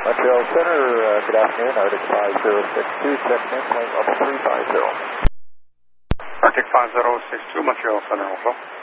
Montreal Center, good afternoon. Arctic 5062, checking in, plane level 350. Arctic 5062, Montreal Center, also.